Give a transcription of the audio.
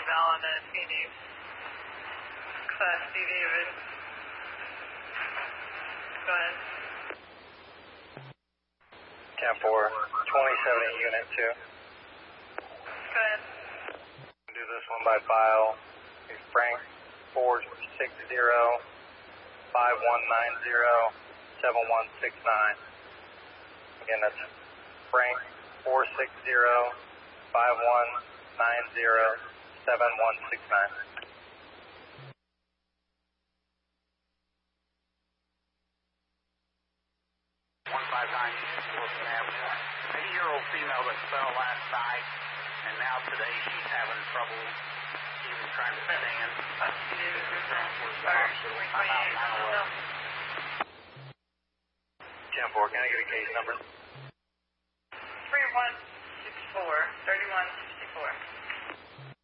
eval on a Phoenix Class D David. Go ahead. 10-4, 2070 Unit 2. Go ahead. Do this one by file. Frank 460 5190 7169. Again, that's Frank 460 5190 7169. 80-year-old female that fell last night, and now today she's having trouble even trying to stand. 10-4, can I get a case number? 3164, 3164.